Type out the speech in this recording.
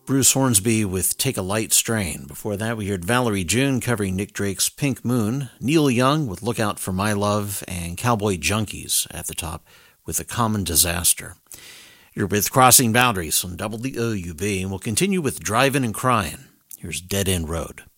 Bruce Hornsby with Take a Light Strain. Before that, we heard Valerie June covering Nick Drake's Pink Moon, Neil Young with Look Out for My Love, and Cowboy Junkies at the top with A Common Disaster. You're with Crossing Boundaries on WOUB, and we'll continue with Drivin' and Cryin'. Here's Dead End Road.